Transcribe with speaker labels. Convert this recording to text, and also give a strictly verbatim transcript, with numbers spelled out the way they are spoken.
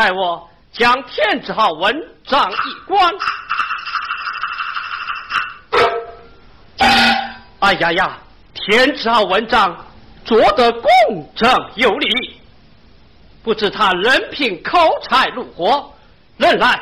Speaker 1: 待我将天字号文章一关。哎呀呀，天字号文章做得公正有理，不知他人品口才如何，人来